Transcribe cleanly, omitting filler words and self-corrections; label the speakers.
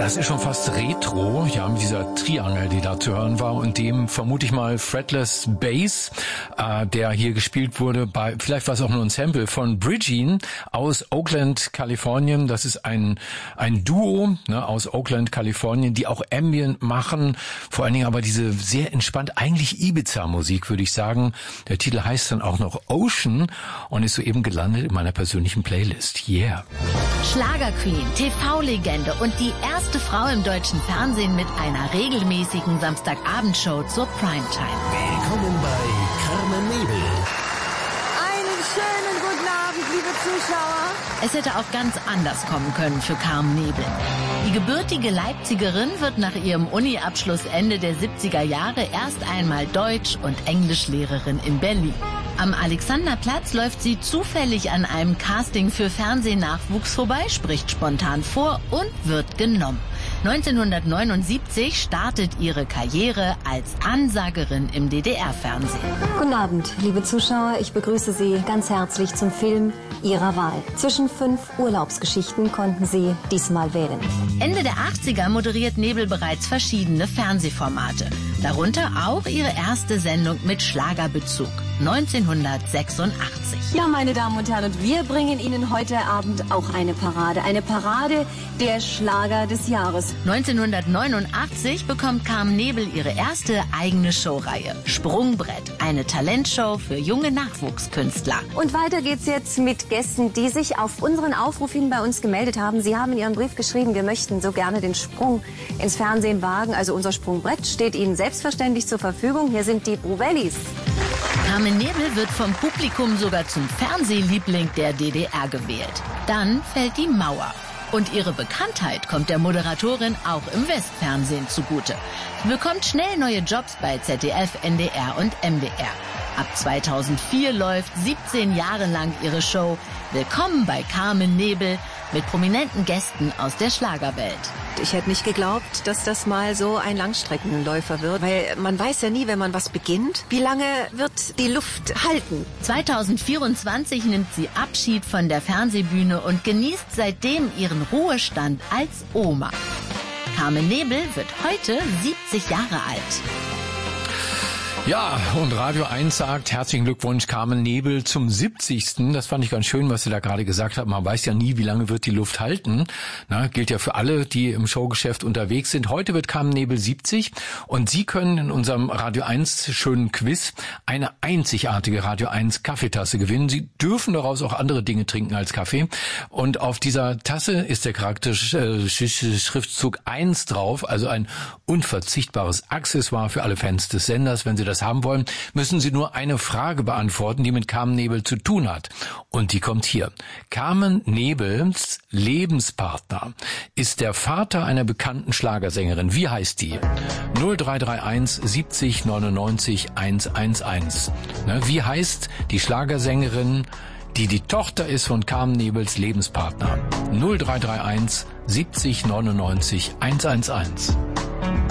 Speaker 1: Das ist schon fast retro, ja, mit dieser Triangel, die da zu hören war und dem vermute ich mal Fretless Bass, der hier gespielt wurde bei, vielleicht war es auch nur ein Sample von Bridgine aus Oakland, Kalifornien. Das ist ein Duo, ne, aus Oakland, Kalifornien, die auch Ambient machen, vor allen Dingen aber diese sehr entspannt, eigentlich Ibiza-Musik, würde ich sagen. Der Titel heißt dann auch noch Ocean und ist soeben gelandet in meiner persönlichen Playlist. Yeah.
Speaker 2: Schlagerqueen, TV-Legende und die erste Frau im deutschen Fernsehen mit einer regelmäßigen Samstagabendshow zur Primetime.
Speaker 3: Willkommen bei Carmen Nebel.
Speaker 4: Einen schönen guten Abend, liebe Zuschauer.
Speaker 2: Es hätte auch ganz anders kommen können für Carmen Nebel. Die gebürtige Leipzigerin wird nach ihrem Uni-Abschluss Ende der 70er Jahre erst einmal Deutsch- und Englischlehrerin in Berlin. Am Alexanderplatz läuft sie zufällig an einem Casting für Fernsehnachwuchs vorbei, spricht spontan vor und wird genommen. 1979 startet ihre Karriere als Ansagerin im DDR-Fernsehen.
Speaker 5: Guten Abend, liebe Zuschauer. Ich begrüße Sie ganz herzlich zum Film Ihrer Wahl. Zwischen 5 Urlaubsgeschichten konnten Sie diesmal wählen.
Speaker 2: Ende der 80er moderiert Nebel bereits verschiedene Fernsehformate. Darunter auch ihre erste Sendung mit Schlagerbezug, 1986.
Speaker 5: Ja, meine Damen und Herren, und wir bringen Ihnen heute Abend auch eine Parade der Schlager des Jahres.
Speaker 2: 1989 bekommt Carmen Nebel ihre erste eigene Showreihe, Sprungbrett, eine Talentshow für junge Nachwuchskünstler.
Speaker 5: Und weiter geht's jetzt mit Gästen, die sich auf unseren Aufruf hin bei uns gemeldet haben. Sie haben in Ihrem Brief geschrieben, wir möchten so gerne den Sprung ins Fernsehen wagen. Also unser Sprungbrett steht Ihnen selbstverständlich zur Verfügung. Hier sind die Bruvellis.
Speaker 2: Carmen Nebel wird vom Publikum sogar zum Fernsehliebling der DDR gewählt. Dann fällt die Mauer. Und ihre Bekanntheit kommt der Moderatorin auch im Westfernsehen zugute. Sie bekommt schnell neue Jobs bei ZDF, NDR und MDR. Ab 2004 läuft 17 Jahre lang ihre Show Willkommen bei Carmen Nebel mit prominenten Gästen aus der Schlagerwelt.
Speaker 4: Ich hätte nicht geglaubt, dass das mal so ein Langstreckenläufer wird, weil man weiß ja nie, wenn man was beginnt, wie lange wird die Luft halten.
Speaker 2: 2024 nimmt sie Abschied von der Fernsehbühne und genießt seitdem ihren Ruhestand als Oma. Carmen Nebel wird heute 70 Jahre alt.
Speaker 1: Ja, und Radio 1 sagt, herzlichen Glückwunsch Carmen Nebel zum 70. Das fand ich ganz schön, was Sie da gerade gesagt haben. Man weiß ja nie, wie lange wird die Luft halten. Na, gilt ja für alle, die im Showgeschäft unterwegs sind. Heute wird Carmen Nebel 70 und Sie können in unserem Radio 1 schönen Quiz eine einzigartige Radio 1 Kaffeetasse gewinnen. Sie dürfen daraus auch andere Dinge trinken als Kaffee. Und auf dieser Tasse ist der charakteristische Schriftzug 1 drauf, also ein unverzichtbares Accessoire für alle Fans des Senders. Wenn Sie das haben wollen, müssen Sie nur eine Frage beantworten, die mit Carmen Nebel zu tun hat. Und die kommt hier. Carmen Nebels Lebenspartner ist der Vater einer bekannten Schlagersängerin. Wie heißt die? 0331 70 99 111. Wie heißt die Schlagersängerin, die Tochter ist von Carmen Nebels Lebenspartner? 0331 70 99 111.